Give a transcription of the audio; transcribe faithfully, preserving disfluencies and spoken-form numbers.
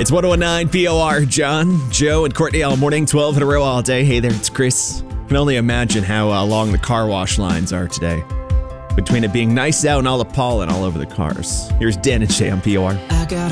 It's one oh nine P O R. John, Joe, and Courtney all morning, twelve in a row all day. Hey there, it's Chris. I can only imagine how uh, long the car wash lines are today. Between it being nice out and all the pollen all over the cars. Here's Dan and Shay on P O R. I got